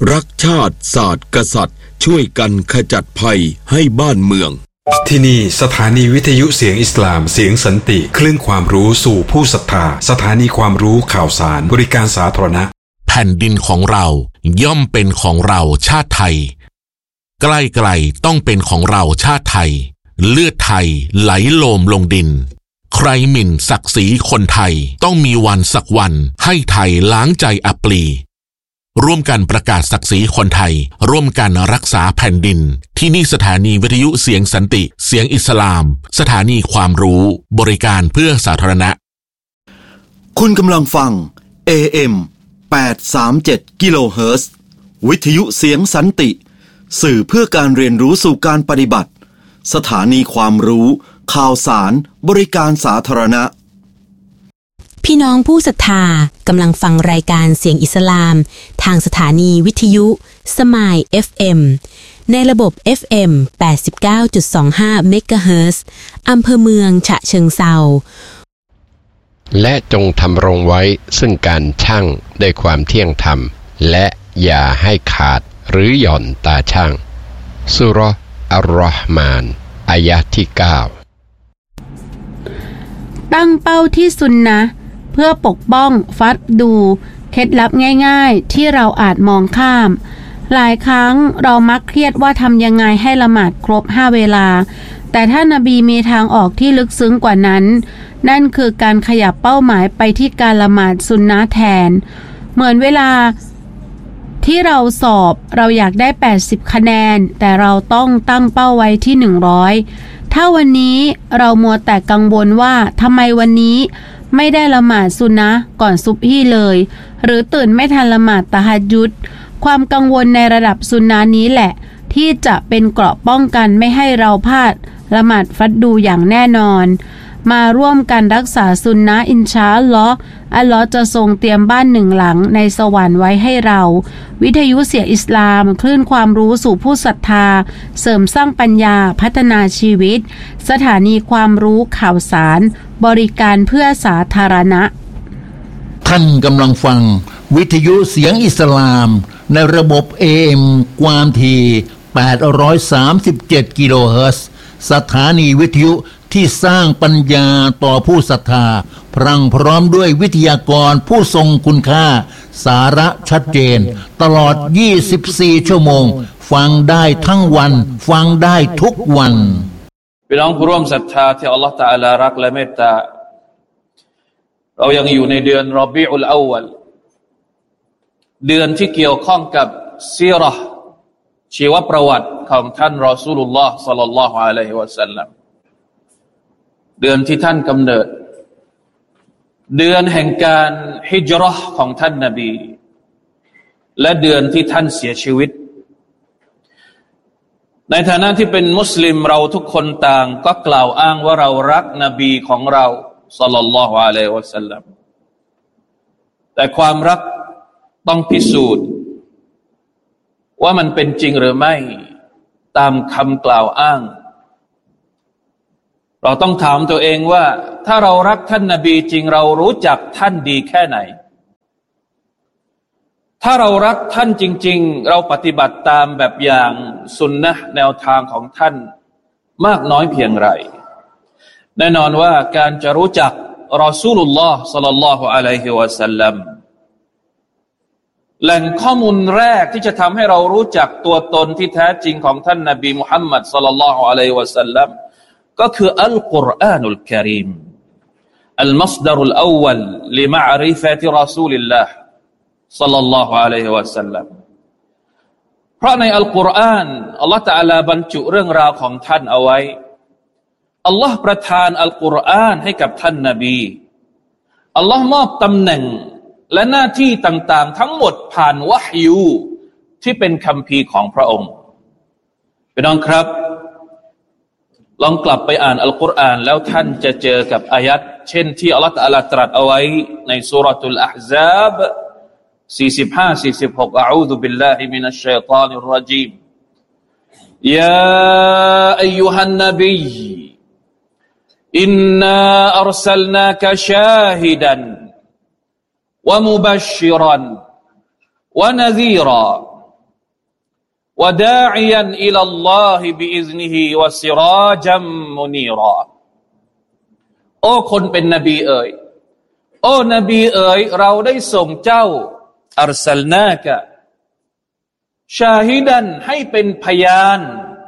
รักชาติศาสตร์กษัตริย์ช่วยกันขจัดภัยให้บ้านเมืองที่นี่สถานีวิทยุเสียงอิสลามเสียงสันติคลื่นความรู้สู่ผู้ศรัทธาสถานีความรู้ข่าวสารบริการสาธารณะแผ่นดินของเราย่อมเป็นของเราชาติไทยใกล้ๆต้องเป็นของเราชาติไทยเลือดไทยไหลโลมลงดินใครหมิ่นศักดิ์ศรีคนไทยต้องมีวันสักวันให้ไทยล้างใจอับปลีร่วมกันประกาศศักดิ์ศรีคนไทยร่วมกันรักษาแผ่นดินที่นี่สถานีวิทยุเสียงสันติเสียงอิสลามสถานีความรู้บริการเพื่อสาธารณะคุณกำลังฟัง AM 837 กิโลเฮิรตซ์วิทยุเสียงสันติสื่อเพื่อการเรียนรู้สู่การปฏิบัติสถานีความรู้ข่าวสารบริการสาธารณะพี่น้องผู้ศรัทธากำลังฟังรายการเสียงอิสลามทางสถานีวิทยุสมาย FM ในระบบ FM 89.25 เมกะเฮิรตซ์อำเภอเมืองฉะเชิงเทราและจงทำรงไว้ซึ่งการชั่งด้วยความเที่ยงธรรมและอย่าให้ขาดหรือหย่อนตาชั่งซูเราะห์อัรเราะห์มานอายะห์ที่ 9 ตั้งเป้าที่ซุนนะห์เพื่อปกป้องฟัดดูเคล็ดลับง่ายๆที่เราอาจมองข้ามหลายครั้งเรามักเครียดว่าทำยังไงให้ละหมาดครบ5เวลาแต่ท่านนบีมีทางออกที่ลึกซึ้งกว่านั้นนั่นคือการขยับเป้าหมายไปที่การละหมาดซุนนะห์แทนเหมือนเวลาที่เราสอบเราอยากได้80คะแนนแต่เราต้องตั้งเป้าไว้ที่100ถ้าวันนี้เรามัวแต่กังวลว่าทำไมวันนี้ไม่ได้ละหมาดซุนนะห์ก่อนซุบฮีเลยหรือตื่นไม่ทันละหมาดตะฮัจญุดความกังวลในระดับซุนนะห์นี้แหละที่จะเป็นเกราะป้องกันไม่ให้เราพลาดละหมาดฟัดดูอย่างแน่นอนมาร่วมกันรักษาซุนนะห์อินชาอัลลอฮ์อัลลอฮ์จะทรงเตรียมบ้านหนึ่งหลังในสวรรค์ไว้ให้เราวิทยุเสียงอิสลามคลื่นความรู้สู่ผู้ศรัทธาเสริมสร้างปัญญาพัฒนาชีวิตสถานีความรู้ข่าวสารบริการเพื่อสาธารณะท่านกำลังฟังวิทยุเสียงอิสลามในระบบ AM ความถี่837 กิโลเฮิรตซ์สถานีวิทยุที่สร้างปัญญาต่อผู้ศรัทธาพรั่งพร้อมด้วยวิทยากรผู้ทรงคุณค่าสาระชัดเจนตลอด24ชั่วโมงฟังได้ทั้งวันฟังได้ทุกวันพี่น้องผู้ร่วมศรัทธาที่อัลลอฮฺตะอาลารักและเมตตาเรายังอยู่ในเดือนรอบีอุลอวัลเดือนที่เกี่ยวข้องกับซีเราะห์ชีวประวัติของท่านรอซูลุลลอฮ์ศ็อลลัลลอฮุอะลัยฮิวะซัลลัมเดือนที่ท่านกำเนิดเดือนแห่งการฮิจเราะห์ของท่านนบีและเดือนที่ท่านเสียชีวิตในฐานะที่เป็นมุสลิมเราทุกคนต่างก็กล่าวอ้างว่าเรารักนบีของเราศ็อลลัลลอฮุอะลัยฮิวะซัลลัมแต่ความรักต้องพิสูจน์ว่ามันเป็นจริงหรือไม่ตามคำกล่าวอ้างเราต้องถามตัวเองว่าถ้าเรารักท่านนบีจริงเรารู้จักท่านดีแค่ไหนถ้าเรารักท่านจริงๆเราปฏิบัติตามแบบอย่างสุนนะห์แนวทางของท่านมากน้อยเพียงไรแน่นอนว่าการจะรู้จักรอซูลุลลอฮ์ศ็อลลัลลอฮุอะลัยฮิวะซัลลัมแหล่งข้อมูลแรกที่จะทำให้เรารู้จักตัวตนที่แท้จริงของท่านนบีมุฮัมมัดศ็อลลัลลอฮุอะลัยฮิวะซัลลัมก็คืออัลกุรอานุลกะรีมอัลมัศดารุลอวัลลิมะอริฟะติรอซูลิลลาห์ศ็อลลัลลอฮุอะลัยฮิวะซัลลัมเพราะในอัลกุรอานอัลเลาะห์ตะอาลาบรรจุเรื่องราวของท่านเอาไว้อัลลอฮ์ประทานอัลกุรอานให้กับท่านนบีอัลลอฮ์มอบตำแหน่งและหน้าที่ต่างๆทั้งหมดผ่านวะฮยูที่เป็นคัมภีร์ของพระองค์พี่น้องครับลองกลับไปอ่านอัลกุรอานแล้วท่านจะเจอกับอายัตเช่นที่อัลเลาะห์ตะอาลาตรัสเอาไว้ในซูเราะตุลอะห์ซาบ45-46อะอูซุบิลลาฮิมินัชชัยฏอนิรเราะญีมยาอัยยูฮันนบีอินนาอัรซัลนากะชาฮิดันวะมุบัชชิรันวะนะซีราวะดาอิยันอิลัลลอฮิบิอิซนิฮิวะซิราจัมมุนีรอโอ้คนเป็นนบีเอ๋ยโอ้นบีเอ๋ยเราได้ส่งเจ้าอัรซัลนากะชาฮิดันให้เป็นพยาน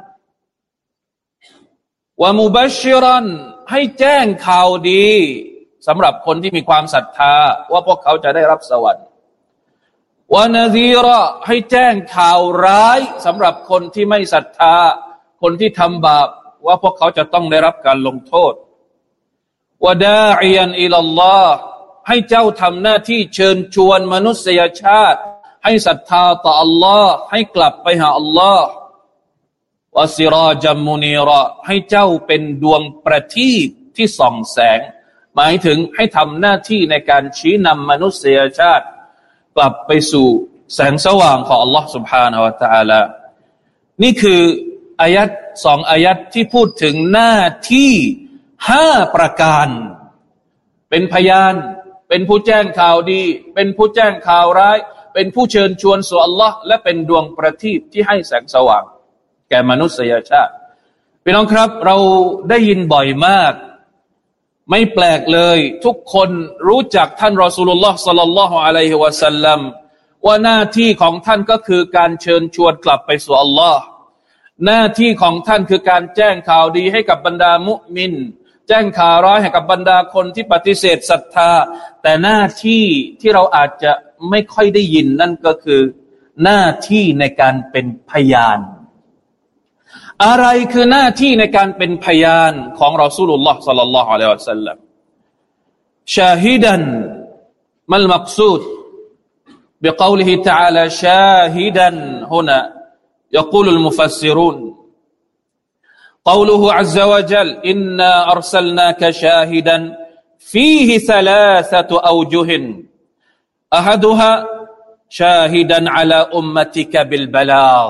วะมุบัชชิรันให้แจ้งข่าวดีสำหรับคนที่มีความศรัทธาว่าพวกเขาจะได้รับสวรรค์วะนะซีรอให้แจ้งข่าวร้ายสำหรับคนที่ไม่ศรัทธาคนที่ทำบาปว่าพวกเขาจะต้องได้รับการลงโทษวะดาอิยันอิลัลลอฮ์ให้เจ้าทำหน้าที่เชิญชวนมนุษยชาติให้ศรัทธาต่ออัลลอฮ์ให้กลับไปหาอัลลอฮ์วะซิราจัมมุนีรอให้เจ้าเป็นดวงประทีปที่ส่องแสงหมายถึงให้ทำหน้าที่ในการชี้นำมนุษยชาติกลับไปสู่แสงสว่างของอัลลอฮ์ سبحانه และ تعالى นี่คืออายัด2อายัดที่พูดถึงหน้าที่5ประการเป็นพยานเป็นผู้แจ้งข่าวดีเป็นผู้แจ้งข่าวร้ายเป็นผู้เชิญชวนสู่อัลลอฮ์และเป็นดวงประทีปที่ให้แสงสว่างแก่มนุษยชาติพี่น้องครับเราได้ยินบ่อยมากไม่แปลกเลยทุกคนรู้จักท่านรอซูลุลลอฮ์ศ็อลลัลลอฮุอะลัยฮิวะซัลลัมว่าหน้าที่ของท่านก็คือการเชิญชวนกลับไปสู่อัลลอฮ์หน้าที่ของท่านคือการแจ้งข่าวดีให้กับบรรดามุมินแจ้งข่าวร้ายให้กับบรรดาคนที่ปฏิเสธศรัทธาแต่หน้าที่ที่เราอาจจะไม่ค่อยได้ยินนั่นก็คือหน้าที่ในการเป็นพยานอะไรคือหน้าที่ในการเป็นพยานของรอซูลุลลอฮ์ศ็อลลัลลอฮุอะลัยฮิวะซัลลัมชาฮิดันมัลมักซูดبقوله تعالى شاهدا هنا يقول المفسرون قوله عز وجل إنا أرسلناك شاهدا فيه 3 أوجه أحدها شاهدا على أمتك بالبلاغ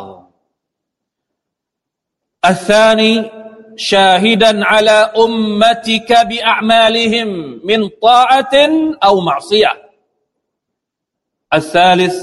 الثاني شاهدا على أمتك بأعمالهم من طاعة أو معصية الثالث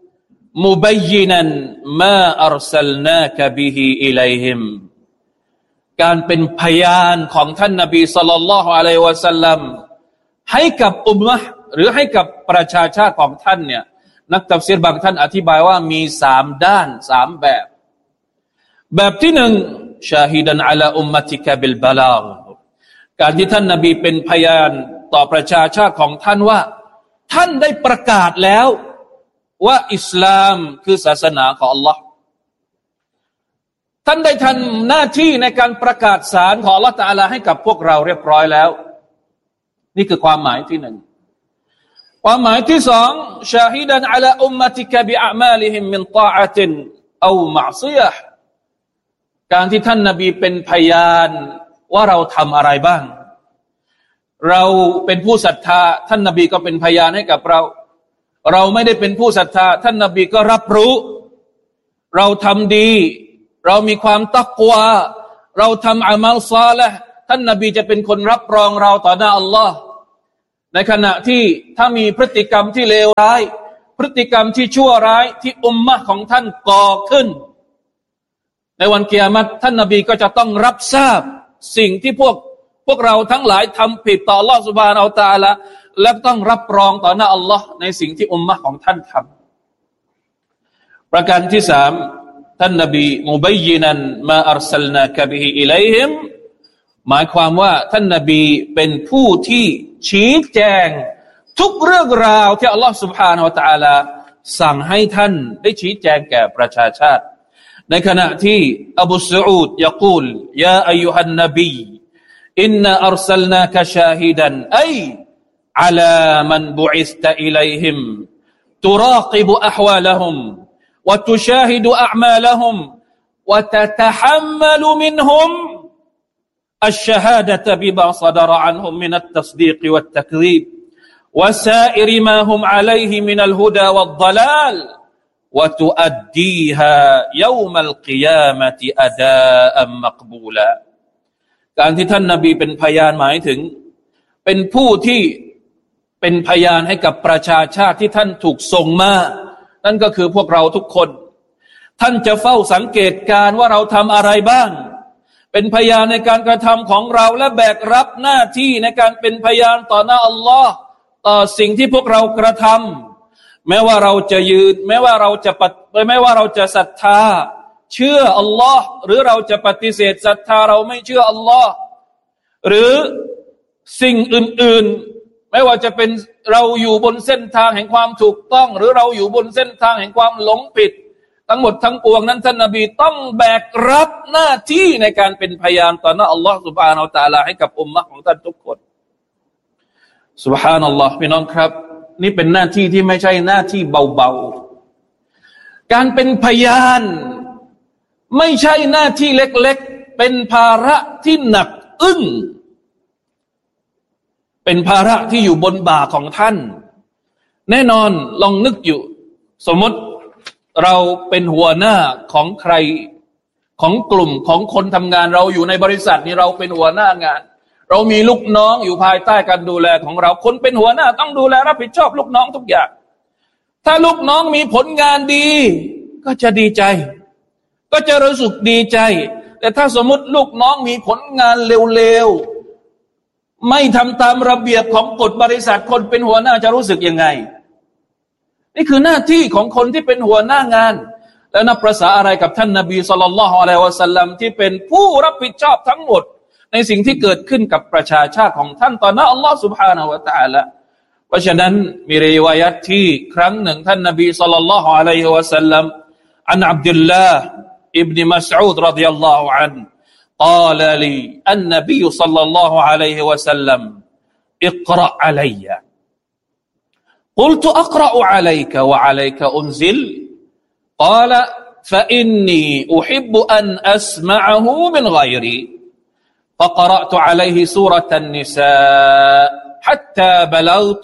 مبينا ما أرسلناك به إليهم การเป็นพยานของท่านนบีศ็อลลัลลอฮุอะลัยฮิวะซัลลัมให้กับอุมมะห์หรือให้กับประชาชาติของท่านเนี่ยนักตัฟซีรบางท่านอธิบายว่ามี3ด้าน3แบบที่1ชาฮิดันอะลาอุมมะติกะบิลบะลาฆการที่ท่านนบีเป็นพยานต่อประชาชาติของท่านว่าท่านได้ประกาศแล้วว่าอิสลามคือศาสนาของอัลลอฮ์ท่านได้ทำหน้าที่ในการประกาศศาลของอัลลอฮ์ตะอาลาให้กับพวกเราเรียบร้อยแล้วนี่คือความหมายที่1ความหมายที่2ชาฮิดันอะลาอุมมะติกะบิอะมาลิฮิมมินฏออะตินเอามะซิยะห์การที่ท่านนบีเป็นพยานว่าเราทำอะไรบ้างเราเป็นผู้ศรัทธาท่านนบีก็เป็นพยานให้กับเราไม่ได้เป็นผู้ศรัทธาท่านนบีก็รับรู้เราทำดีเรามีความตักวาเราทำอามัลซอลิห์ท่านนบีจะเป็นคนรับรองเราต่อหน้าอัลลอฮ์ในขณะที่ถ้ามีพฤติกรรมที่เลวร้ายพฤติกรรมที่ชั่วร้ายที่อุมมะห์ของท่านก่อขึ้นในวันกิยามะฮ์ท่านนบีก็จะต้องรับทราบสิ่งที่พวกเราทั้งหลายทำผิดต่ออัลลอฮฺซุบฮานะฮูวะตะอาลาและต้องรับรองต่อหน้าอัลลอฮ์ในสิ่งที่อุมมะห์ของท่านทำประการที่3ท่านนบีมุบัยยินันมาอัรซัลนากะบิฮิอิลัยฮิมหมายความว่าท่านนบีเป็นผู้ที่ชี้แจงทุกเรื่องราวที่อัลลอฮ์ซุบฮานะฮูวะตะอาลาสั่งให้ท่านได้ชี้แจงแก่ประชาชาติในขณะที่อบูสอูดยะกูลยาอัยยูฮันนบีอินนาอัรซัลนากะชาฮิดันอัยอะลามันบุอิสตะอิลัยฮิมตุรากิบุอะฮวาละฮุมวะตุชาฮิดุอะอ์มาละฮุมวะตะตะฮัมมัลมินฮุมอัชชะฮาดะตะบิมาศะดะรอันฮุมมินัตตัศดีกวัตตักซีบวะซาอิรมาฮุมอะลัยฮิมินัลฮุดาวัฎฎลาลوتؤديها يوم القيامة أداء مقبولا การที่ท่านนบีเป็นพยานหมายถึงเป็นผู้ที่เป็นพยานให้กับประชาชาติที่ท่านถูกส่งมานั่นก็คือพวกเราทุกคนท่านจะเฝ้าสังเกตการว่าเราทำอะไรบ้างเป็นพยานในการกระทำของเราและแบกรับหน้าที่ในการเป็นพยานต่อหน้าอัลลอฮ์ต่อสิ่งที่พวกเรากระทำแม้ว่าเราจะยืนแม้ว่าเราจะศรัทธาเชื่ออัลลอฮ์หรือเราจะปฏิเสธศรัทธาเราไม่เชื่ออัลลอฮ์หรือสิ่งอื่นๆไม่ว่าจะเป็นเราอยู่บนเส้นทางแห่งความถูกต้องหรือเราอยู่บนเส้นทางแห่งความหลงผิดทั้งหมดทั้งปวงนั้นท่านนบีต้องแบกรับหน้าที่ในการเป็นพยานต่อหน้าอัลลอฮ์ซุบฮานะฮูวะตะอาลาให้กับอุมมะฮ์ของท่านทุกคนซุบฮานัลลอฮ์พี่น้องครับนี่เป็นหน้าที่ที่ไม่ใช่หน้าที่เบาๆการเป็นพยานไม่ใช่หน้าที่เล็กๆเป็นภาระที่หนักอึ้งเป็นภาระที่อยู่บนบ่าของท่านแน่นอนลองนึกอยู่สมมติเราเป็นหัวหน้าของใครของกลุ่มของคนทำงานเราอยู่ในบริษัทนี้เราเป็นหัวหน้างานเรามีลูกน้องอยู่ภายใต้การดูแลของเราคนเป็นหัวหน้าต้องดูแลรับผิดชอบลูกน้องทุกอย่างถ้าลูกน้องมีผลงานดีก็จะดีใจก็จะรู้สึกดีใจแต่ถ้าสมมติลูกน้องมีผลงานเลวๆไม่ทำตามระเบียบของกฎบริษัทคนเป็นหัวหน้าจะรู้สึกยังไงนี่คือหน้าที่ของคนที่เป็นหัวหน้างานแล้วนับประสาอะไรกับท่านนบีศ็อลลัลลอฮุอะลัยฮิวะซัลลัมที่เป็นผู้รับผิดชอบทั้งหมดในสิ่งที่เกิดขึ้นกับประชาชาติของท่านต่อหน้าอัลลอฮฺ سبحانه และ تعالى เพราะฉะนั้นมีริวายัตที่ครั้งหนึ่งท่านนบีศ็อลลัลลอฮุอะลัยฮิวะซัลลัมอันอับดุลลาห์อิบนุมัสอูดรอฎิยัลลอฮุอันฮุ قال لي النبي صلى الله عليه وسلم اقرأ علي قلت أقرأ عليك وعليك أنزل قال فإني أحب أن أسمعه من غيري فقرأت عليه سورة النساء حتى بلغت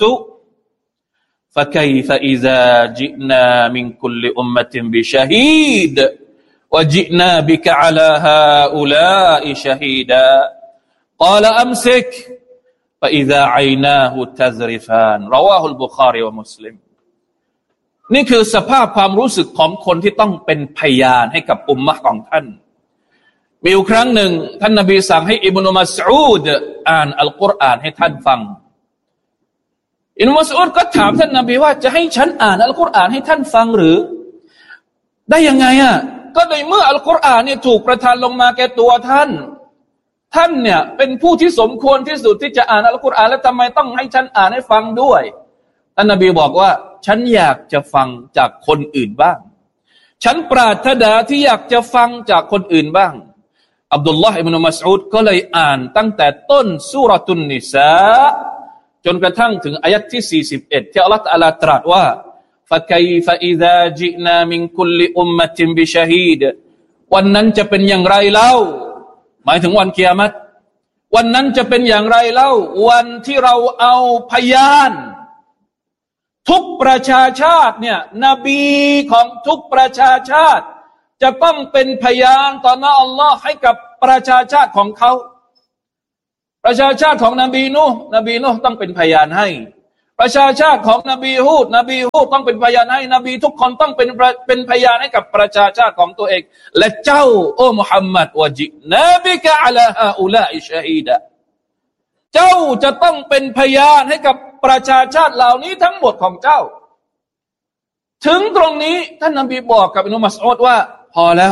فكيف إذا جئنا من كل أمة بشهيد وجئنا بك على هؤلاء شهيدا قال أمسك فإذا عيناه تذرفان رواه البخاري ومسلم นี่คือสภาพความรู้สึกของคนที่ต้องเป็นพยานให้กับอุมมะห์ของท่านมีอยู่ครั้งหนึ่งท่านนบีสั่งให้อิบนุมัสอูดอ่านอัลกุรอานให้ท่านฟังอิบนุมัสอูดก็ถามท่านนบีว่าจะให้ฉันอ่านอัลกุรอานให้ท่านฟังหรือได้ยังไงอ่ะก็ในเมื่ออัลกุรอานเนี่ยถูกประทานลงมาแก่ตัวท่านเนี่ยเป็นผู้ที่สมควรที่สุดที่จะอ่านอัลกุรอานแล้วทำไมต้องให้ฉันอ่านให้ฟังด้วยท่านนบีบอกว่าฉันอยากจะฟังจากคนอื่นบ้างฉันปรารถนาที่อยากจะฟังจากคนอื่นบ้างอับดุลลอฮ์อิบนุมัสอูดก็เลยอ่านตั้งแต่ต้นซูเราะตุนนิสาจนกระทั่งถึงอายัดที่41ที่อัลเลาะห์ตะอาลาตรัสว่าفكيف إذا جئنا من كل أمة بشهيد วันนั้นจะเป็นอย่างไรเล่าหมายถึงวันกิยามะฮ์วันนั้นจะเป็นอย่างไรเล่าวันที่เราเอาพยานทุกประชาชาติเนี่ยนบีของทุกประชาชาติจะต้องเป็นพยานต่อหน้าอัลลอฮ์ให้กับประชาชาติของเขาประชาชาติของนบีนูห์ต้องเป็นพยานให้ประชาชาติของนบีฮูดต้องเป็นพยานให้นบีทุกคนต้องเป็นพยานให้กับประชาชาติของตัวเองและเจ้าโอ้มุฮัมมัดวะจินะบิกะอะลาฮาอุลาอิชะฮีดะเจ้าจะต้องเป็นพยานให้กับประชาชาติเหล่านี้ทั้งหมดของเจ้าถึงตรงนี้ท่านนบีบอกกับอิบนุมัสอูดว่าพอแล้ว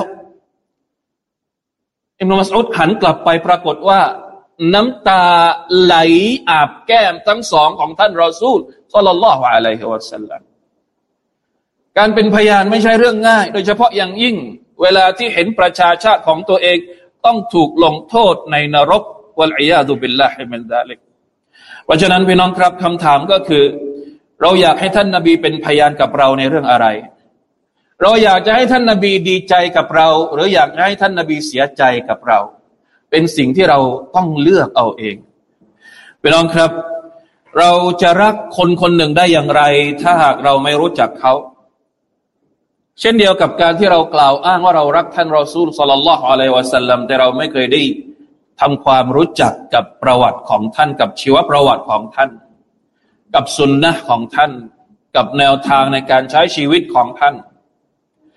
อิบนุมัสอูดหันกลับไปปรากฏว่าน้ำตาไหลอาบแก้มทั้งสองของท่านรอซูลศ็อลลัลลอฮุอะลัยฮิวะซัลลัมการเป็นพยานไม่ใช่เรื่องง่ายโดยเฉพาะอย่างยิ่งเวลาที่เห็นประชาชาติของตัวเองต้องถูกลงโทษในนรกวัลอียาซุบิลลาฮิมินซาลิกเพราะฉะนั้นพี่น้องครับคำถามก็คือเราอยากให้ท่านนบีเป็นพยานกับเราในเรื่องอะไรเราอยากจะให้ท่านนบีดีใจกับเราหรืออยากให้ท่านนบีเสียใจกับเราเป็นสิ่งที่เราต้องเลือกเอาเองพี่น้องครับเราจะรักคนคนหนึ่งได้อย่างไรถ้าหากเราไม่รู้จักเขาเช่นเดียวกับการที่เรากล่าวอ้างว่าเรารักท่านรอซูลศ็อลลัลลอฮุอะลัยฮิวะซัลลัมแต่เราไม่เคยได้ทำความรู้จักกับประวัติของท่านกับชีวประวัติของท่านกับสุนนะห์ของท่านกับแนวทางในการใช้ชีวิตของท่าน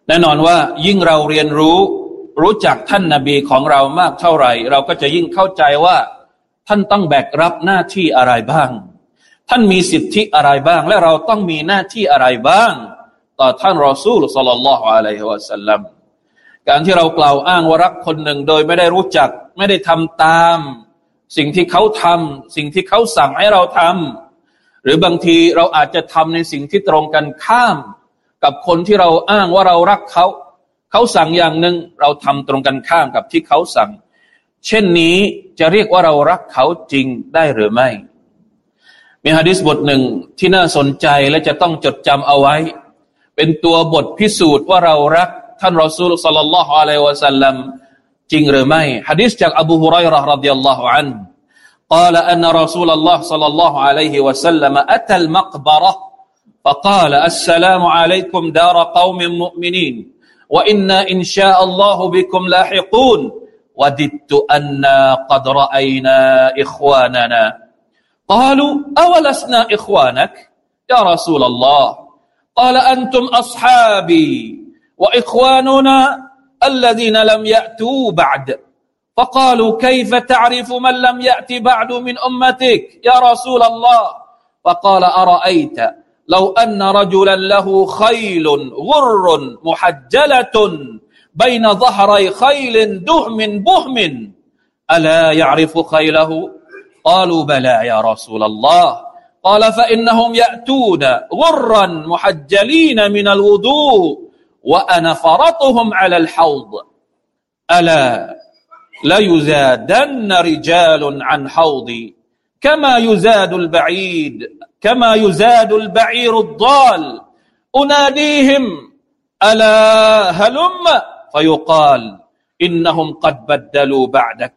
แน่นอนว่ายิ่งเราเรียนรู้จักท่านนบีของเรามากเท่าไหร่เราก็จะยิ่งเข้าใจว่าท่านต้องแบกรับหน้าที่อะไรบ้างท่านมีสิทธิอะไรบ้างและเราต้องมีหน้าที่อะไรบ้างต่อท่านรอซูลศ็อลลัลลอฮุอะลัยฮิวะซัลลัมการที่เรากล่าวอ้างว่ารักคนหนึ่งโดยไม่ได้รู้จักไม่ได้ทำตามสิ่งที่เขาทำสิ่งที่เขาสั่งให้เราทำหรือบางทีเราอาจจะทำในสิ่งที่ตรงกันข้ามกับคนที่เราอ้างว่าเรารักเขาสั่งอย่างหนึ่งเราทำตรงกันข้ามกับที่เขาสั่งเช่นนี้จะเรียกว่าเรารักเขาจริงได้หรือไม่มีหะดีษบทหนึ่งที่น่าสนใจและจะต้องจดจำเอาไว้เป็นตัวบทพิสูจน์ว่าเรารักท่านรอซูลศ็อลลัลลอฮุอะลัยฮิวะซัลลัมจริงหรือไม่หะดีษจากอบูฮุรอยเราะห์รอฎิยัลลอฮุอันฮุ قال أن رسول الله صلى الله عليه وسلم أتى المقبرة فقال السلام عليكم دار قوم مؤمنين وإنا إن شاء الله بكم لاحقون وددت أنا قد رأينا إخواننا قالوا أولسنا إخوانك يا رسول الله قال أنتم أصحابي وإخواننا الذين لم يأتوا بعد فقالوا كيف تعرف من لم يأت بعد من أمتك يا رسول الله فقال أرأيت لو أن رجلا له خيل غر محجلة بين ظهري خيل دهم بهم ألا يعرف خيله قالوا بلى يا رسول الله قال فإنهم يأتون غرا محجلين من الوضوء وأنا فرطهم على الحوض ألا لا يزادن رجال عن حوضي كما يزاد البعير الضال أناديهم ألا هلم فيقال إنهم قد بدلوا بعدك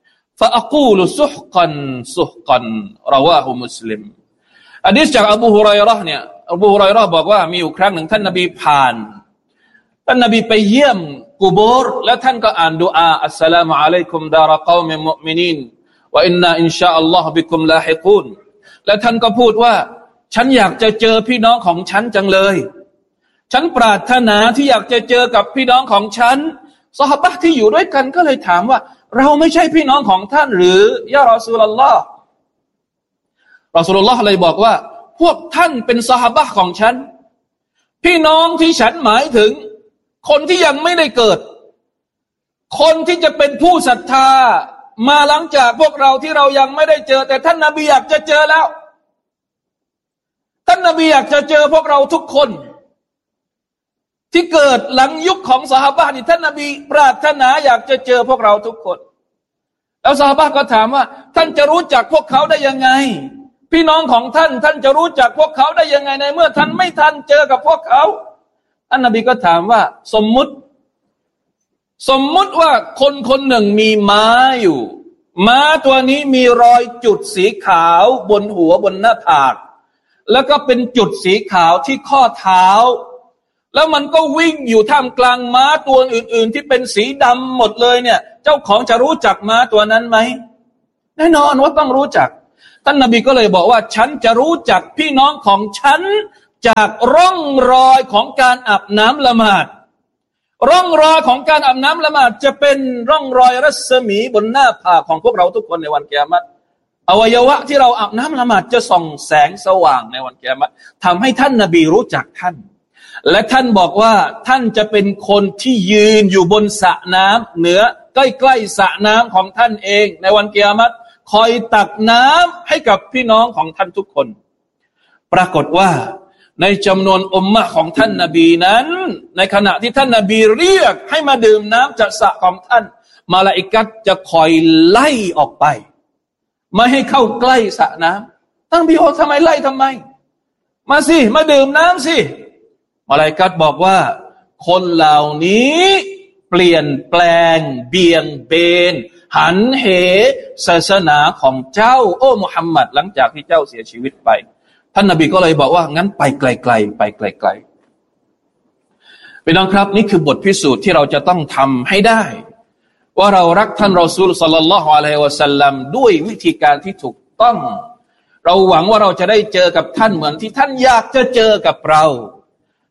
فأقول سحقا سحقا رواه مسلم หะดีษจากอบูฮุรอยเราะห์เนี่ยอบูฮุรอยเราะห์บอกว่ามีอยู่ครั้งหนึ่งท่านนบีผ่านท่านนบีไปเยี่ยมกุโบร์แล้วท่านก็อ่านดุอาอัสสลามุอะลัยกุมดารกอมิมุอ์มินีนวะอินนาอินชาอัลลอฮุบิกุมลาฮิกูนแล้วท่านก็พูดว่าฉันอยากจะเจอพี่น้องของฉันจังเลยฉันปรารถนาที่อยากจะเจอกับพี่น้องของฉันซอฮาบะห์ที่อยู่ด้วยกันก็เลยถามว่าเราไม่ใช่พี่น้องของท่านหรือยารอซูลุลลอฮ์รอซูลุลลอฮ์เลยบอกว่าพวกท่านเป็นซอฮาบะห์ของฉันพี่น้องที่ฉันหมายถึงคนที่ยังไม่ได้เกิดคนที่จะเป็นผู้ศรัทธามาหลังจากพวกเราที่เรายังไม่ได้เจอแต่ท่านนบีอยากจะเจอแล้วท่านนบีอยากจะเจอพวกเราทุกคนที่เกิดหลังยุคของซอฮาบะห์นี่ท่านนบีปรารถนาอยากจะเจอพวกเราทุกคนแล้วซอฮาบะห์ก็ถามว่าท่านจะรู้จักพวกเขาได้ยังไงพี่น้องของท่านจะรู้จักพวกเขาได้ยังไงในเมื่อท่านไม่ทันเจอกับพวกเขาท่านนบีก็ถามว่าสมมุติว่าคนหนึ่งมีม้าอยู่ม้าตัวนี้มีรอยจุดสีขาวบนหัวบนหน้าผากแล้วก็เป็นจุดสีขาวที่ข้อเท้าแล้วมันก็วิ่งอยู่ท่ามกลางม้าตัวอื่นๆที่เป็นสีดำหมดเลยเนี่ยเจ้าของจะรู้จักม้าตัวนั้นไหมแน่นอนว่าต้องรู้จักท่านนบีก็เลยบอกว่าฉันจะรู้จักพี่น้องของฉันจากร่องรอยของการอาบน้ำละหมาดร่องรอยของการอาบน้ำละหมาดจะเป็นร่องรอยรัศมีบนหน้าผากของพวกเราทุกคนในวันกิยามะฮ์อวัยวะที่เราอาบน้ำละหมาดจะส่องแสงสว่างในวันกิยามะฮ์ทำให้ท่านนบีรู้จักท่านและท่านบอกว่าท่านจะเป็นคนที่ยืนอยู่บนสระน้ำเหนือใกล้ๆสระน้ำของท่านเองในวันกิยามะฮ์คอยตักน้ำให้กับพี่น้องของท่านทุกคนปรากฏว่าในจำนวนอุมมะของท่านนบีนั้นในขณะที่ท่านนบีเรียกให้มาดื่มน้ำจากสระของท่านมลาอิกะฮ์จะคอยไล่ออกไปไม่ให้เข้าใกล้สระน้ำท่านนบีบอกทำไมไล่ทำไมมาสิมาดื่มน้ำสิมลาอิกะฮ์บอกว่าคนเหล่านี้เปลี่ยนแปลงเบี่ยงเบนหันเหศาสนาของเจ้าโอ้มุฮัมมัดหลังจากที่เจ้าเสียชีวิตไปท่านนบีก็เลยบอกว่างั้นไปไกลๆไปไกลๆพี่น้องครับนี่คือบทพิสูจน์ที่เราจะต้องทำให้ได้ว่าเรารักท่านรอซูลศ็อลลัลลอฮุอะลัยฮิวะซัลลัมด้วยวิธีการที่ถูกต้องเราหวังว่าเราจะได้เจอกับท่านเหมือนที่ท่านอยากจะเจอกับเรา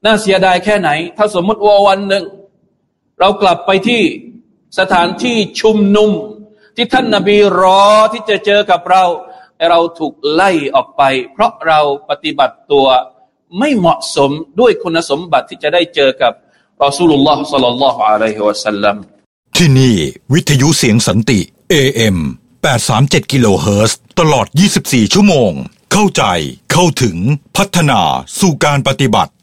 น่าเสียดายแค่ไหนถ้าสมมติว่าวันหนึ่งเรากลับไปที่สถานที่ชุมนุมที่ท่านนบีรอที่จะเจอกับเราถูกไล่ออกไปเพราะเราปฏิบัติตัวไม่เหมาะสมด้วยคุณสมบัติที่จะได้เจอกับรอซูลุลลอฮ์ศ็อลลัลลอฮุอะลัยฮิวะซัลลัมที่นี่วิทยุเสียงสันติ AM 837 กิโลเฮิรตซ์ตลอด24 ชั่วโมงเข้าใจเข้าถึงพัฒนาสู่การปฏิบัติ